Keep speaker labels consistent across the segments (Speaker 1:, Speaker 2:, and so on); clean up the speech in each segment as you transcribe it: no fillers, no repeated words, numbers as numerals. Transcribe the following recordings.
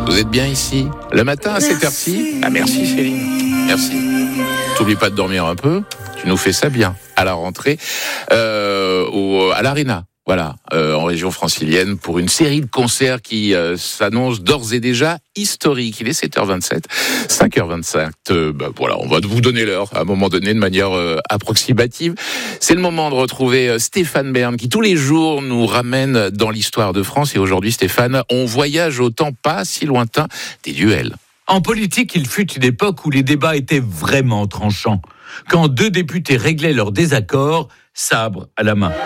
Speaker 1: Vous êtes bien ici, le matin à cette heure-ci. Ah merci Céline, merci. T'oublies pas de dormir un peu, tu nous fais ça bien. À la rentrée, à l'Arena. Voilà, en région francilienne, pour une série de concerts qui s'annonce d'ores et déjà historique. Il est 7h27, 5h25. Voilà, on va vous donner l'heure à un moment donné de manière approximative. C'est le moment de retrouver Stéphane Bern qui tous les jours nous ramène dans l'histoire de France. Et aujourd'hui, Stéphane, on voyage au temps pas si lointain des duels.
Speaker 2: En politique, il fut une époque où les débats étaient vraiment tranchants. Quand deux députés réglaient leurs désaccords, sabre à la main.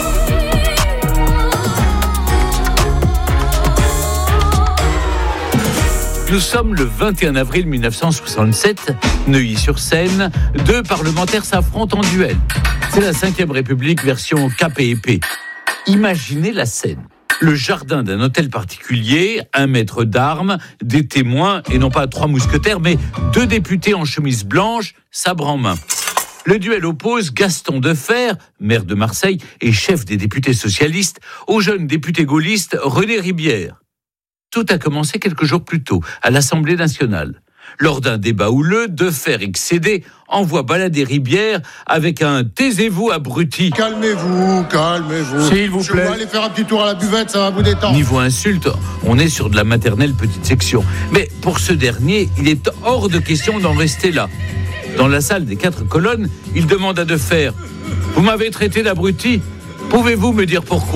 Speaker 2: Nous sommes le 21 avril 1967, Neuilly-sur-Seine. Deux parlementaires s'affrontent en duel. C'est la 5e République version KPEP. Imaginez la scène. Le jardin d'un hôtel particulier, un maître d'armes, des témoins, et non pas 3 mousquetaires, mais 2 députés en chemise blanche, sabre en main. Le duel oppose Gaston Defferre, maire de Marseille et chef des députés socialistes, au jeune député gaulliste René Ribière. Tout a commencé quelques jours plus tôt, à l'Assemblée nationale. Lors d'un débat houleux, Defferre, excédé, envoie balader Ribière avec un « taisez-vous, abruti ».
Speaker 3: Calmez-vous.
Speaker 2: S'il vous plaît.
Speaker 3: Je vais aller faire un petit tour à la buvette, ça va vous détendre.
Speaker 2: Niveau insulte, on est sur de la maternelle petite section. Mais pour ce dernier, il est hors de question d'en rester là. Dans la salle des 4 colonnes, il demande à Defferre « Vous m'avez traité d'abruti ? Pouvez-vous me dire pourquoi ?»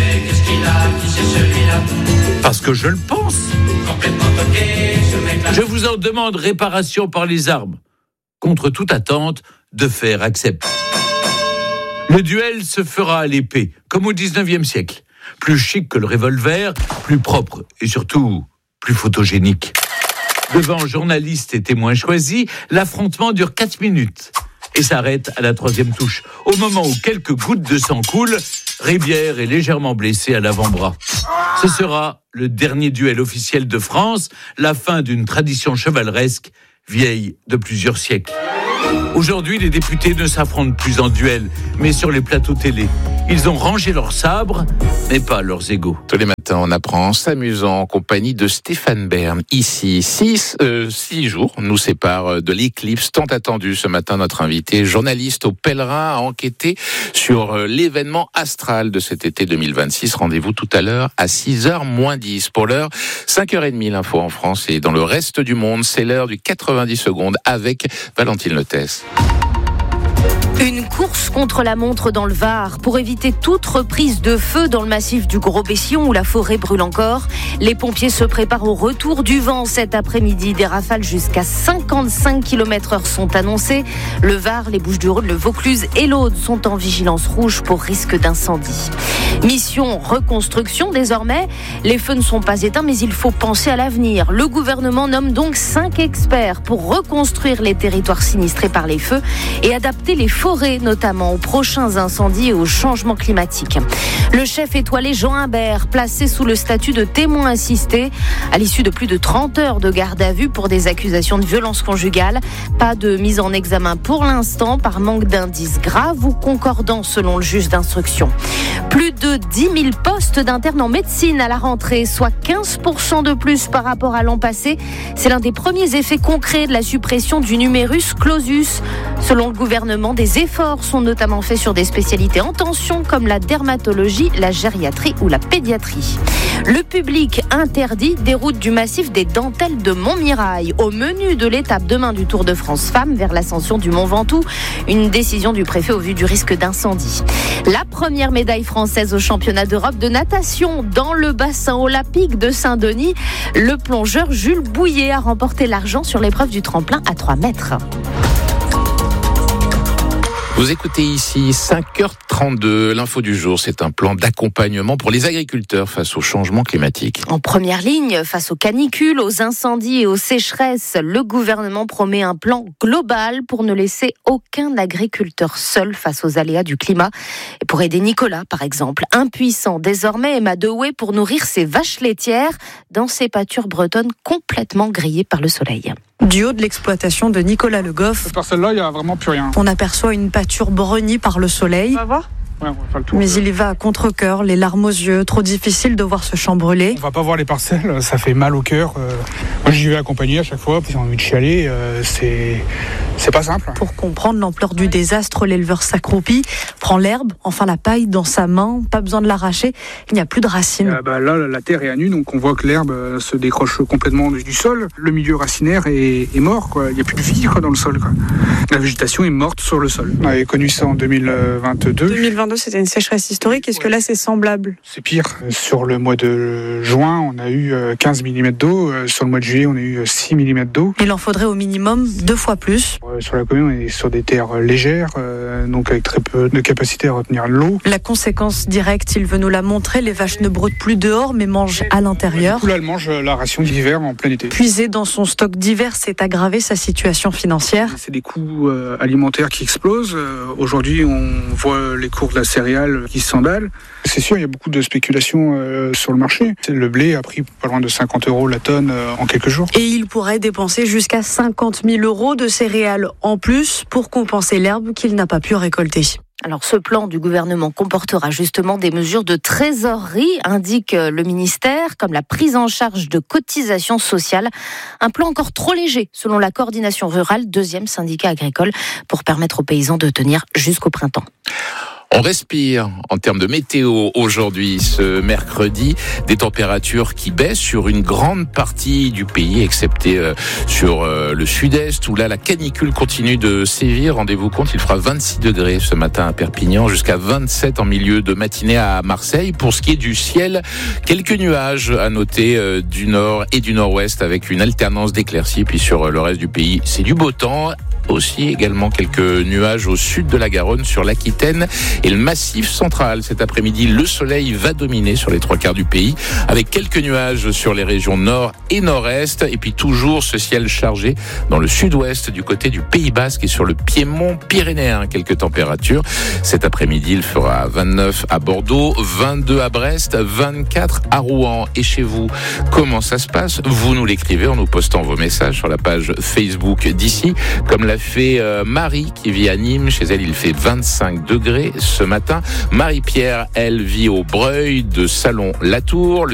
Speaker 2: Parce que je le pense. Je vous en demande réparation par les armes. Contre toute attente, Defferre accepte. Le duel se fera à l'épée, comme au 19e siècle. Plus chic que le revolver, plus propre et surtout plus photogénique. Devant journalistes et témoins choisis, l'affrontement dure 4 minutes et s'arrête à la 3e touche. Au moment où quelques gouttes de sang coulent, Ribière est légèrement blessé à l'avant-bras. Ce sera le dernier duel officiel de France, la fin d'une tradition chevaleresque vieille de plusieurs siècles. Aujourd'hui, les députés ne s'affrontent plus en duel, mais sur les plateaux télé. Ils ont rangé leurs sabres, mais pas leurs égaux.
Speaker 1: Tous les matins, on apprend en s'amusant en compagnie de Stéphane Bern. Ici, 6 jours nous séparent de l'éclipse tant attendue. Ce matin, notre invité, journaliste au Pèlerin, a enquêté sur l'événement astral de cet été 2026. Rendez-vous tout à l'heure à 6h-10. Pour l'heure, 5h30, l'info en France et dans le reste du monde. C'est l'heure du 90 secondes avec Valentine Letès.
Speaker 4: Une course contre la montre dans le Var pour éviter toute reprise de feu dans le massif du Gros-Bessillon où la forêt brûle encore. Les pompiers se préparent au retour du vent cet après-midi. Des rafales jusqu'à 55 km/h sont annoncées. Le Var, les Bouches-du-Rhône, le Vaucluse et l'Aude sont en vigilance rouge pour risque d'incendie. Mission reconstruction désormais. Les feux ne sont pas éteints mais il faut penser à l'avenir. Le gouvernement nomme donc 5 experts pour reconstruire les territoires sinistrés par les feux et adapter les forêts, notamment aux prochains incendies et au changement climatique. Le chef étoilé Jean Imbert, placé sous le statut de témoin assisté, à l'issue de plus de 30 heures de garde à vue pour des accusations de violence conjugale. Pas de mise en examen pour l'instant, par manque d'indices graves ou concordants selon le juge d'instruction. Plus de 10 000 postes d'internes en médecine à la rentrée, soit 15% de plus par rapport à l'an passé. C'est l'un des premiers effets concrets de la suppression du numerus clausus. Selon le gouvernement, des efforts sont notamment faits sur des spécialités en tension comme la dermatologie, la gériatrie ou la pédiatrie. Le public interdit des routes du massif des Dentelles de Montmirail. Au menu de l'étape demain du Tour de France Femmes vers l'ascension du Mont Ventoux, une décision du préfet au vu du risque d'incendie. La première médaille française au championnat d'Europe de natation dans le bassin olympique de Saint-Denis. Le plongeur Jules Bouillet a remporté l'argent sur l'épreuve du tremplin à 3 mètres.
Speaker 1: Vous écoutez ici 5h32. L'info du jour, c'est un plan d'accompagnement pour les agriculteurs face au changement climatique.
Speaker 4: En première ligne, face aux canicules, aux incendies et aux sécheresses, le gouvernement promet un plan global pour ne laisser aucun agriculteur seul face aux aléas du climat. Et pour aider Nicolas, par exemple, impuissant désormais, Emma Dewey pour nourrir ses vaches laitières dans ses pâtures bretonnes complètement grillées par le soleil.
Speaker 5: Du haut de l'exploitation de Nicolas Le Goff,
Speaker 6: cette parcelle-là, il n'y a vraiment plus rien.
Speaker 5: on aperçoit une pâture breunie par le soleil.
Speaker 6: On va voir.
Speaker 5: Ouais, on va faire le tour.
Speaker 6: Mais il y va à contre-cœur, les larmes aux yeux, trop difficile de voir ce champ brûler.
Speaker 5: On va pas voir les parcelles, ça fait mal au cœur. Moi j'y vais accompagner à chaque fois, puis j'ai envie de chialer, c'est pas simple.
Speaker 6: Pour comprendre l'ampleur du désastre, l'éleveur s'accroupit, prend l'herbe, enfin la paille dans sa main, pas besoin de l'arracher, il n'y a plus de racines.
Speaker 5: Là, la terre est à nu, donc on voit que l'herbe se décroche complètement du sol. Le milieu racinaire est mort, quoi. Il n'y a plus de vie dans le sol, quoi. La végétation est morte sur le sol. On avait connu ça en 2022.
Speaker 7: 2022, c'était une sécheresse historique. Est-ce que là, c'est semblable ?
Speaker 5: C'est pire. Sur le mois de juin, on a eu 15 mm d'eau. Sur le mois de juillet, on a eu 6 mm d'eau.
Speaker 6: Il en faudrait au minimum 2 fois plus.
Speaker 5: Sur la commune, on est sur des terres légères, donc avec très peu de capacité à retenir l'eau.
Speaker 6: La conséquence directe, il veut nous la montrer, les vaches ne broutent plus dehors, mais mangent à l'intérieur.
Speaker 5: Du coup, là, elles mangent la ration d'hiver en plein été.
Speaker 6: Puiser dans son stock d'hiver, c'est aggraver sa situation financière.
Speaker 5: C'est des coûts alimentaires qui explosent. Aujourd'hui, on voit les cours de la céréale qui s'emballent. C'est sûr, il y a beaucoup de spéculation sur le marché. Le blé a pris pas loin de 50 € la tonne en quelques jours.
Speaker 6: Et il pourrait dépenser jusqu'à 50 000 € de céréales en plus pour compenser l'herbe qu'il n'a pas pu récolter.
Speaker 4: Alors ce plan du gouvernement comportera justement des mesures de trésorerie, indique le ministère, comme la prise en charge de cotisations sociales. Un plan encore trop léger, selon la coordination rurale, 2e syndicat agricole, pour permettre aux paysans de tenir jusqu'au printemps.
Speaker 1: On respire en termes de météo aujourd'hui, ce mercredi, des températures qui baissent sur une grande partie du pays, excepté sur le sud-est, où là la canicule continue de sévir. Rendez-vous compte, il fera 26 degrés ce matin à Perpignan, jusqu'à 27 en milieu de matinée à Marseille. Pour ce qui est du ciel, quelques nuages à noter du nord et du nord-ouest, avec une alternance d'éclaircies. Puis sur le reste du pays, c'est du beau temps. Aussi également quelques nuages au sud de la Garonne, sur l'Aquitaine et le Massif central. Cet après-midi, le soleil va dominer sur les 3/4 du pays, avec quelques nuages sur les régions nord et nord-est, et puis toujours ce ciel chargé dans le sud-ouest du côté du Pays Basque et sur le piémont pyrénéen. Quelques températures. Cet après-midi, il fera 29 à Bordeaux, 22 à Brest, 24 à Rouen. Et chez vous, comment ça se passe ? Vous nous l'écrivez en nous postant vos messages sur la page Facebook d'ici, comme l'a fait Marie qui vit à Nîmes. Chez elle, il fait 25 degrés ce matin. Marie-Pierre, elle vit au Breuil de Salon-Latour.